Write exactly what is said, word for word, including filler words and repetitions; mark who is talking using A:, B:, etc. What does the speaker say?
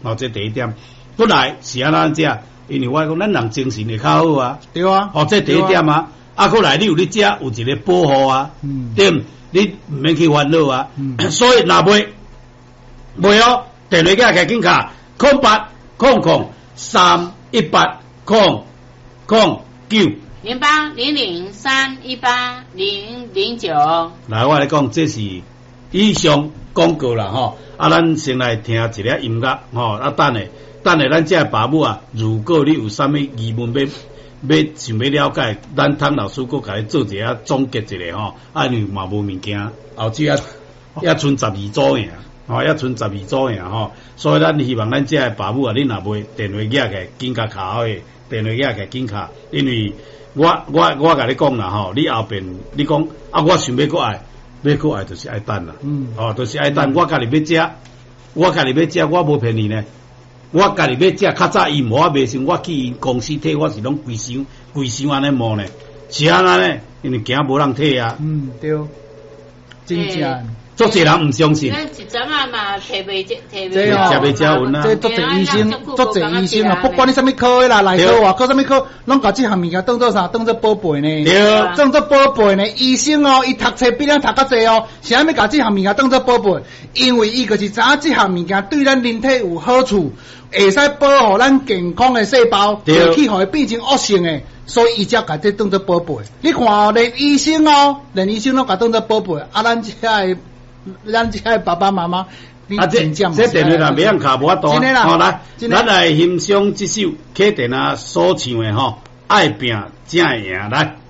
A: 哦，这第一点。本来是安怎食，因为我讲咱人精神会较好啊。
B: 对啊。
A: 哦，这第一点啊。啊，过来你有你食，有一个保护啊。嗯。对，你唔免去烦恼啊。嗯。所以若袂袂哦，电话卡紧卡空八空空三一八空空九。
C: 零八零零三一八零零九。
A: 来，我来讲，这是以上广告啦吼。啊，咱先来听一个音乐吼。啊，等下等下，咱这爸母啊，如果你有啥物疑问要要想要了解，咱汤老师佫甲你做一下总结一下吼。啊，因为嘛无物件，后只啊还剩十二组尔，吼，还剩十二组尔吼。所以咱希望咱这爸母啊，你若袂电话寄个紧甲卡好诶，电话寄个紧卡，因为。我我我甲你讲啦吼，你后边你讲啊，我想要搁爱，要搁爱就是爱等啦，嗯，哦，就是爱等。我家己要食，我家己要食，我无骗你呢。我家己要食，较早伊无我卖先，我去因公司摕，我是拢规箱规箱安尼摸呢，是安尼呢，因为惊无人摕啊。
B: 嗯，对，真正。
A: 足侪人唔相信。
C: 咱一阵啊嘛，摕袂食，摕
B: 袂食
A: 袂食稳啊。
B: 这足侪医生，足侪医生啊，不管你啥物科的啦，内科、外科啥物科，拢甲这项物件当做啥？当做宝贝呢？
A: 对，
B: 当做宝贝呢。医生哦，伊读册比咱读较济哦，是安尼甲这项物件当做宝贝？因为伊就是知影这项物件对咱人体有好处，会使保护咱健康的细胞，袂去互伊变成恶性的。所以伊才甲这当做宝贝。你看哦，连医生哦，连医生拢甲当做宝贝，啊，咱这个。咱这个爸爸妈妈，
A: 啊，这这电话啦，袂用卡无法度啊。好来，咱来欣赏这首客店啊所唱的吼，爱拼才会赢来。